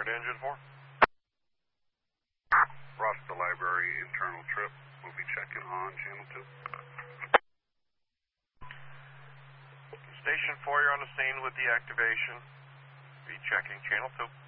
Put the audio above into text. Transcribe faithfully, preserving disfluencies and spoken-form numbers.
Roger to engine four. Ross, the library internal trip. We'll be checking on channel two. Station four, you're on the scene with the activation. Be checking channel two.